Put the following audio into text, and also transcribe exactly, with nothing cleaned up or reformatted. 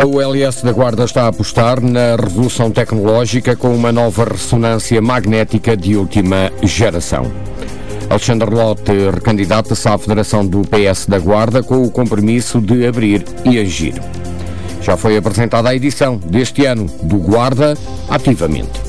A U L S da Guarda está a apostar na revolução tecnológica com uma nova ressonância magnética de última geração. Alexandre Lote recandidata-se à Federação do P S da Guarda com o compromisso de abrir e agir. Já foi apresentada a edição deste ano do Guarda Ativamente.